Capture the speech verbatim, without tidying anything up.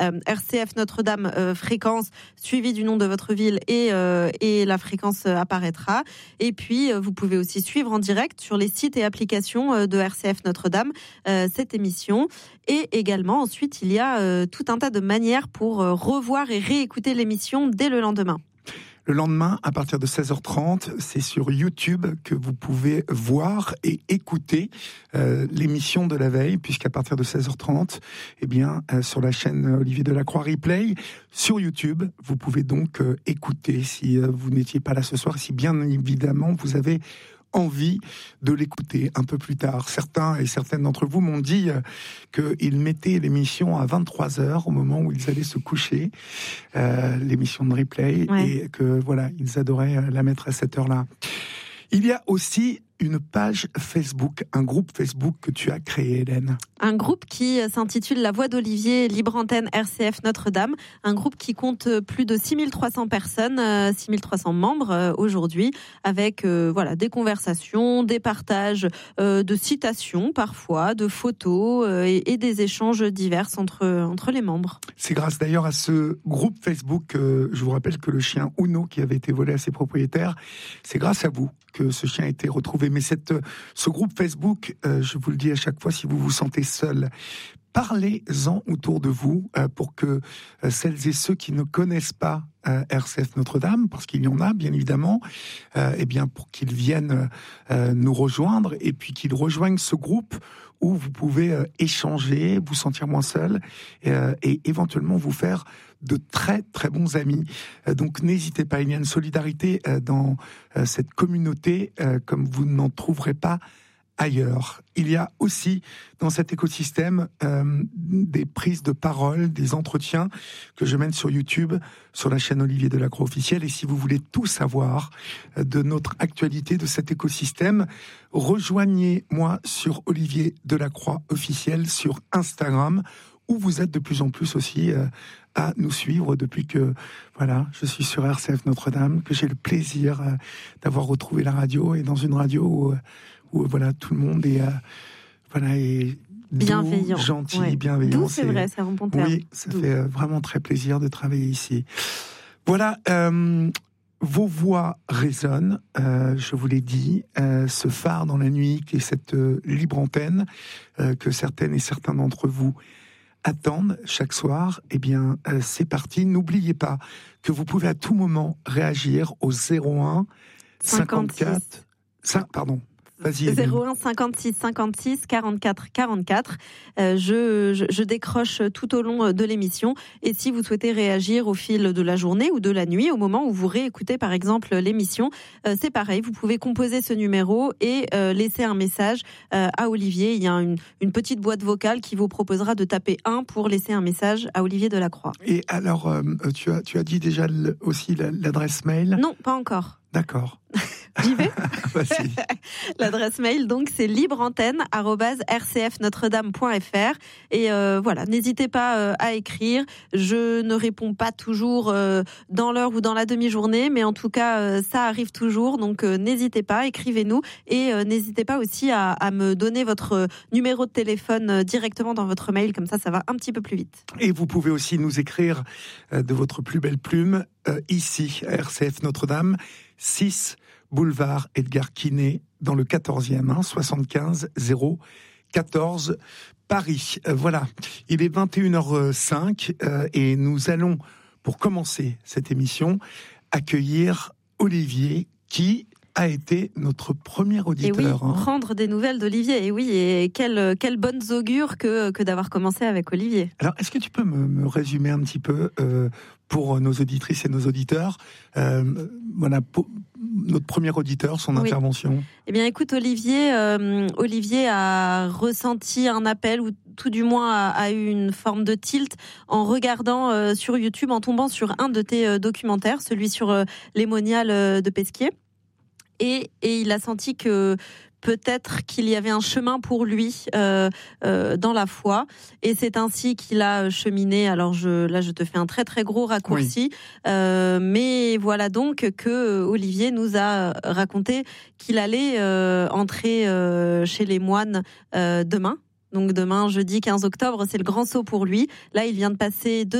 euh, R C F Notre-Dame euh, fréquence, suivi du nom de votre ville et, euh, et la fréquence apparaîtra. Et puis, euh, vous pouvez aussi suivre en direct sur les sites et applications euh, de R C F Notre-Dame euh, cette émission. Et également, ensuite, il y a euh, tout un tas de manières pour euh, revoir et réécouter l'émission dès le lendemain. Le lendemain, à partir de seize heures trente, c'est sur YouTube que vous pouvez voir et écouter euh, l'émission de la veille, puisqu'à partir de seize heures trente, eh bien, euh, sur la chaîne Olivier Delacroix Replay, sur YouTube, vous pouvez donc euh, écouter si euh, vous n'étiez pas là ce soir, si bien évidemment vous avez envie de l'écouter un peu plus tard. Certains et certaines d'entre vous m'ont dit euh, qu'ils mettaient l'émission à vingt-trois heures au moment où ils allaient se coucher, euh, l'émission de replay, ouais. Et que voilà, ils adoraient la mettre à cette heure-là. Il y a aussi une page Facebook, un groupe Facebook que tu as créé, Hélène. Un groupe qui s'intitule La Voix d'Olivier, Libre Antenne R C F Notre-Dame. Un groupe qui compte plus de six mille trois cents personnes, six mille trois cents membres aujourd'hui, avec euh, voilà, des conversations, des partages euh, de citations parfois, de photos euh, et, et des échanges divers entre, entre les membres. C'est grâce d'ailleurs à ce groupe Facebook, euh, je vous rappelle que le chien Uno qui avait été volé à ses propriétaires, c'est grâce à vous que ce chien a été retrouvé. Mais cette, ce groupe Facebook, euh, je vous le dis à chaque fois, si vous vous sentez seul, parlez-en autour de vous euh, pour que euh, celles et ceux qui ne connaissent pas euh, R C F Notre-Dame, parce qu'il y en a bien évidemment, euh, eh bien pour qu'ils viennent euh, nous rejoindre et puis qu'ils rejoignent ce groupe où vous pouvez euh, échanger, vous sentir moins seul euh, et éventuellement vous faire de très très bons amis. Euh, donc n'hésitez pas, il y a une solidarité euh, dans euh, cette communauté euh, comme vous n'en trouverez pas ailleurs. Il y a aussi dans cet écosystème euh, des prises de parole, des entretiens que je mène sur YouTube, sur la chaîne Olivier Delacroix officielle. Et si vous voulez tout savoir euh, de notre actualité, de cet écosystème, rejoignez-moi sur Olivier Delacroix officiel sur Instagram, où vous êtes de plus en plus aussi euh, à nous suivre depuis que voilà, je suis sur R C F Notre-Dame, que j'ai le plaisir euh, d'avoir retrouvé la radio et dans une radio où, où voilà, tout le monde est, euh, voilà, est bienveillant, doux, gentil, ouais. bienveillant. Doux, c'est, c'est vrai, c'est un bon terme. Oui, ça doux. fait euh, vraiment très plaisir de travailler ici. Voilà, euh, vos voix résonnent, euh, je vous l'ai dit, euh, ce phare dans la nuit qui est cette euh, libre antenne euh, que certaines et certains d'entre vous attendent chaque soir. Eh bien, euh, c'est parti. N'oubliez pas que vous pouvez à tout moment réagir au zéro un cinquante-quatre cinq, pardon. Vas-y, zéro un cinquante-six cinquante-six quarante-quatre quarante-quatre. Euh, je, je, je décroche tout au long de l'émission. Et si vous souhaitez réagir au fil de la journée ou de la nuit, au moment où vous réécoutez par exemple l'émission, euh, c'est pareil. Vous pouvez composer ce numéro et euh, laisser un message euh, à Olivier. Il y a une, une petite boîte vocale qui vous proposera de taper un pour laisser un message à Olivier Delacroix. Et alors, euh, tu as, tu as dit déjà le, aussi l'adresse mail ? Non, pas encore. D'accord. J'y vais. Vas-y. L'adresse mail, donc, c'est libreantenne arobase r c f notre dame point f r. Et euh, voilà, n'hésitez pas euh, à écrire. Je ne réponds pas toujours euh, dans l'heure ou dans la demi-journée, mais en tout cas, euh, ça arrive toujours. Donc, euh, n'hésitez pas, écrivez-nous. Et euh, n'hésitez pas aussi à, à me donner votre numéro de téléphone euh, directement dans votre mail. Comme ça, ça va un petit peu plus vite. Et vous pouvez aussi nous écrire euh, de votre plus belle plume, euh, ici, à R C F Notre-Dame, six boulevard Edgar Quinet, dans le quatorzième, hein, soixante-quinze zéro quatorze, Paris. Euh, voilà, il est vingt et une heures cinq euh, et nous allons, pour commencer cette émission, accueillir Olivier qui a été notre premier auditeur. Et oui, hein. prendre des nouvelles d'Olivier. Et oui, et quelle, quelle bonne augure que, que d'avoir commencé avec Olivier. Alors, est-ce que tu peux me, me résumer un petit peu euh, pour nos auditrices et nos auditeurs, euh, voilà, pour notre premier auditeur, son oui. intervention. Eh bien, écoute, Olivier, euh, Olivier a ressenti un appel ou tout du moins a, a eu une forme de tilt en regardant euh, sur YouTube, en tombant sur un de tes euh, documentaires, celui sur euh, les moniales euh, de Pesquier. Et, et il a senti que peut-être qu'il y avait un chemin pour lui euh, euh, dans la foi, et c'est ainsi qu'il a cheminé. Alors je, là, je te fais un très très gros raccourci, oui. euh, mais voilà donc que Olivier nous a raconté qu'il allait euh, entrer euh, chez les moines euh, demain. Donc demain, jeudi quinze octobre, c'est le grand saut pour lui. Là, il vient de passer deux